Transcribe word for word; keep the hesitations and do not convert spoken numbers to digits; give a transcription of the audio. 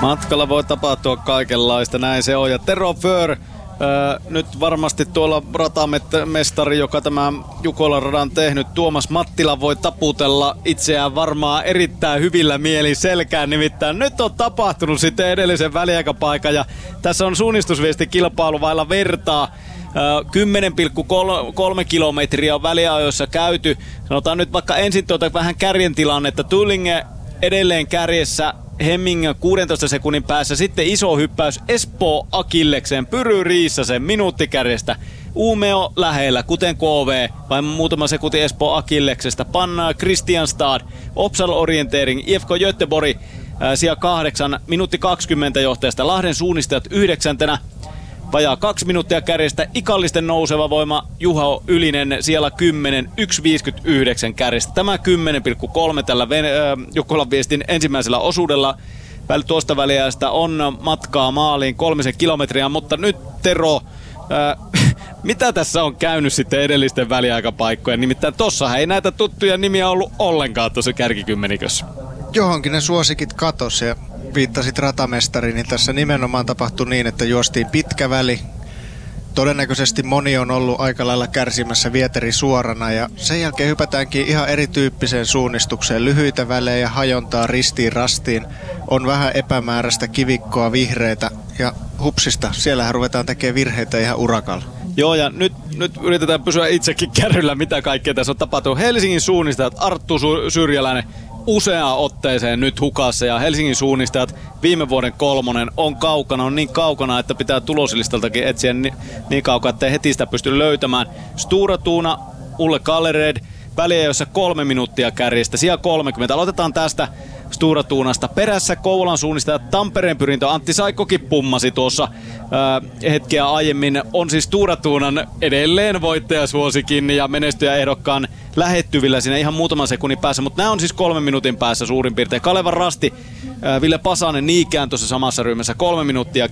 Matkalla voi tapahtua kaikenlaista, näin se on. Ja Tero Föhr, äh, nyt varmasti tuolla ratamestari, joka tämä Jukolan radan tehnyt, Tuomas Mattila voi taputella itseään varmaan erittäin hyvillä mielin selkään. Nimittäin nyt on tapahtunut sitten edellisen väliaikapaikan ja tässä on suunnistusviestikilpailu vailla vertaa. kymmenen pilkku kolme kilometriä on väliajoissa käyty. Sanotaan nyt vaikka ensin tuota vähän kärjen tilannetta. Tullinge edelleen kärjessä, Hemming kuudentoista sekunnin päässä. Sitten iso hyppäys Espoo Akillekseen, Pyry Riissasen minuuttikärjestä. Uumeo lähellä, kuten K V, vain muutama sekunti Espoo Akilleksesta. Panna Christian Stad, Opsal Orientering, I F K Göteborg sija kahdeksan, minuutti kaksikymmentä johtajasta. Lahden suunnistajat yhdeksäntenä. Vajaa kaksi minuuttia kärjestä. Ikallisten nouseva voima Juha Ylinen siellä kymmenen, yksi viisikymmentäyhdeksän kärjestä. Tämä kymmenen pilkku kolme tällä äh, Jukolan viestin ensimmäisellä osuudella. Tuosta väliästä on matkaa maaliin kolmisen kilometriä, mutta nyt Tero, äh, mitä tässä on käynyt sitten edellisten väliaikapaikkojen? Nimittäin tossa ei näitä tuttuja nimiä ollut ollenkaan tuossa kärkikymmenikössä. Johonkin ne suosikit katosi ja viittasit ratamestariin, niin tässä nimenomaan tapahtui niin, että juostiin pitkä väli. Todennäköisesti moni on ollut aika lailla kärsimässä vieteri suorana ja sen jälkeen hypätäänkin ihan erityyppiseen suunnistukseen. Lyhyitä välejä, hajontaa ristiin rastiin, on vähän epämääräistä kivikkoa, vihreitä ja hupsista. Siellähän ruvetaan tekemään virheitä ihan urakalla. Joo, ja nyt, nyt yritetään pysyä itsekin kärryllä, mitä kaikkea tässä on tapahtunut. Helsingin suunnistajat Arttu Syrjäläinen useaan otteeseen nyt hukassa ja Helsingin suunnistajat viime vuoden kolmonen on kaukana, on niin kaukana, että pitää tuloslistaltakin etsiä niin, niin kaukaa, ettei heti sitä pysty löytämään. Stura Tuuna, Ulle Kallered, väliä jossa kolme minuuttia kärjestä, sija kolmekymmentä. Aloitetaan tästä Stura Tuunasta. Perässä Kouvolan suunnistajat Tampereen pyrintö. Antti Saikkokin pummasi tuossa ää, hetkeä aiemmin. On siis Stura Tuunan edelleen voittajasuosikin ja menestyjäehdokkaan lähettyvillä siinä ihan muutaman sekunnin päässä, mutta nämä on siis kolmen minuutin päässä suurin piirtein. Kalevan Rasti, ää, Ville Pasanen niikään tuossa samassa ryhmässä kolme minuuttia